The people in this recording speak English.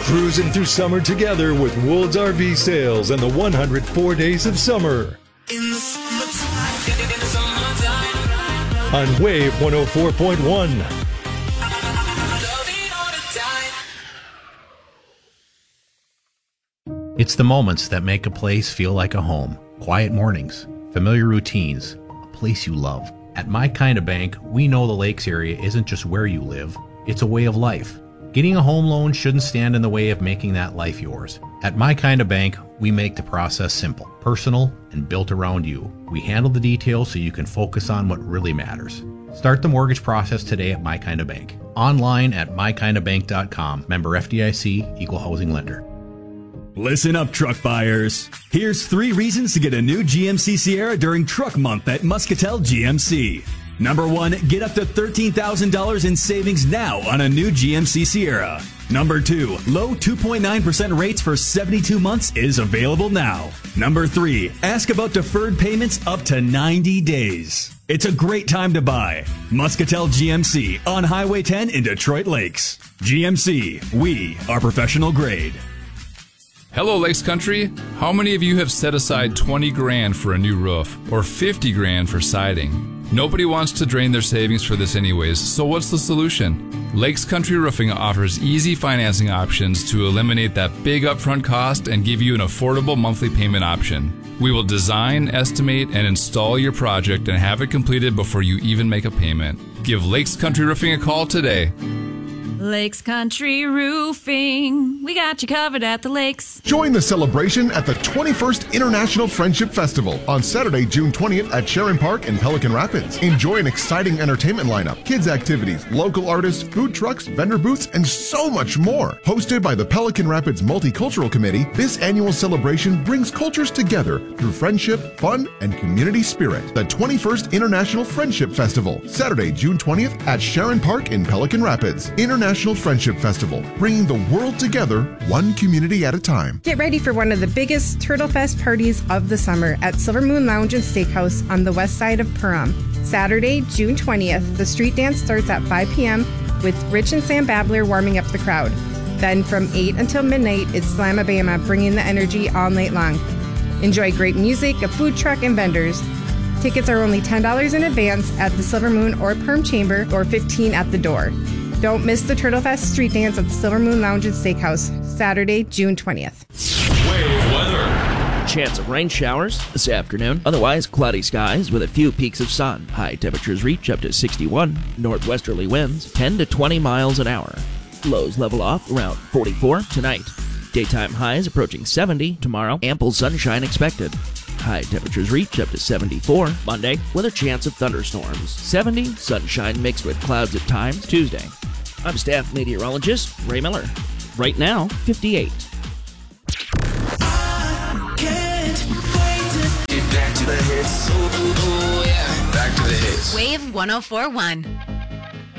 Cruising through summer together with Woold's RV Sales and the 104 Days of Summer. On Wave 104.1. It's the moments that make a place feel like a home. Quiet mornings, familiar routines, a place you love. At My Kind of Bank, we know the Lakes area isn't just where you live, it's a way of life. Getting a home loan shouldn't stand in the way of making that life yours. At My Kind of Bank, we make the process simple, personal, and built around you. We handle the details so you can focus on what really matters. Start the mortgage process today at My Kind of Bank. Online at mykindofbank.com. Member FDIC, Equal Housing Lender. Listen up, truck buyers. Here's 3 reasons to get a new GMC Sierra during Truck Month at Muscatel GMC. Number 1, get up to $13,000 in savings now on a new GMC Sierra. Number 2, low 2.9% rates for 72 months is available now. Number 3, ask about deferred payments up to 90 days. It's a great time to buy. Muscatel GMC on Highway 10 in Detroit Lakes. GMC, we are professional grade. Hello, Lakes Country. How many of you have set aside 20 grand for a new roof or 50 grand for siding? Nobody wants to drain their savings for this anyways, so what's the solution? Lakes Country Roofing offers easy financing options to eliminate that big upfront cost and give you an affordable monthly payment option. We will design, estimate, and install your project and have it completed before you even make a payment. Give Lakes Country Roofing a call today. Lakes Country Roofing. We got you covered at the lakes. Join the celebration at the 21st International Friendship Festival on Saturday, June 20th at Sharon Park in Pelican Rapids. Enjoy an exciting entertainment lineup, kids activities, local artists, food trucks, vendor booths, and so much more. Hosted by the Pelican Rapids Multicultural Committee, this annual celebration brings cultures together through friendship, fun, and community spirit. The 21st International Friendship Festival, Saturday, June 20th at Sharon Park in Pelican Rapids. International Friendship Festival, bringing the world together, one community at a time. Get ready for one of the biggest Turtle Fest parties of the summer at Silver Moon Lounge and Steakhouse on the west side of Perham. Saturday, June 20th, the street dance starts at 5 p.m. with Rich and Sam Babler warming up the crowd. Then from 8 until midnight, it's Slamabama bringing the energy all night long. Enjoy great music, a food truck, and vendors. Tickets are only $10 in advance at the Silver Moon or Perham Chamber or $15 at the door. Don't miss the Turtle Fest street dance at the Silver Moon Lounge and Steakhouse, Saturday, June 20th. Wave weather. Chance of rain showers this afternoon. Otherwise, cloudy skies with a few peaks of sun. High temperatures reach up to 61. Northwesterly winds 10 to 20 miles an hour. Lows level off around 44 tonight. Daytime highs approaching 70 tomorrow. Ample sunshine expected. High temperatures reach up to 74 Monday with a chance of thunderstorms. 70, sunshine mixed with clouds at times Tuesday. I'm staff meteorologist Ray Miller. Right now, 58. I can't wait to get back to the hits. Ooh, yeah. Back to the hits. Wave 104.1.